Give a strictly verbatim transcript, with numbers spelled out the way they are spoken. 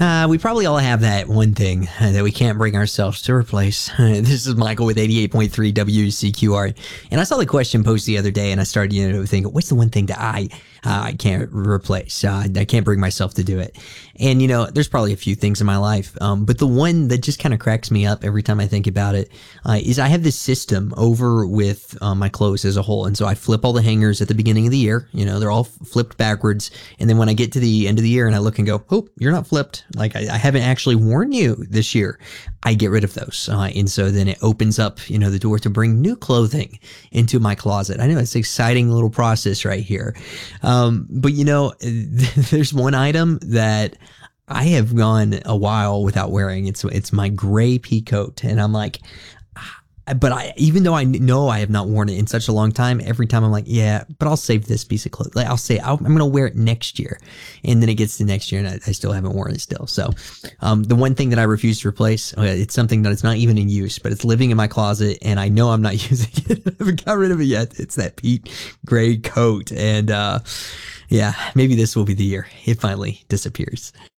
Uh, we probably all have that one thing uh, that we can't bring ourselves to replace. This is Michael with eighty-eight point three W C Q R. And I saw the question post the other day and I started, you know, thinking, what's the one thing that I, uh, I can't replace? Uh, I can't bring myself to do it. And, you know, there's probably a few things in my life. Um, but the one that just kind of cracks me up every time I think about it, uh, is I have this system over with uh, my clothes as a whole. And so I flip all the hangers at the beginning of the year. You know, they're all flipped backwards. And then when I get to the end of the year and I look and go, oh, you're not flipped. Like I, I haven't actually worn you this year. I get rid of those. Uh, and so then it opens up, you know, the door to bring new clothing into my closet. I know it's an exciting little process right here. Um, but you know, there's one item that I have gone a while without wearing. It's, it's my gray pea coat. And I'm like, but I, even though I know I have not worn it in such a long time, every time I'm like, yeah, but I'll save this piece of clothes. Like I'll say, I'll, I'm going to wear it next year. And then it gets to next year and I, I still haven't worn it still. So, um, the one thing that I refuse to replace, uh, it's something that is not even in use, but it's living in my closet and I know I'm not using it. I haven't got rid of it yet. It's that peat gray coat. And, uh, yeah, maybe this will be the year it finally disappears.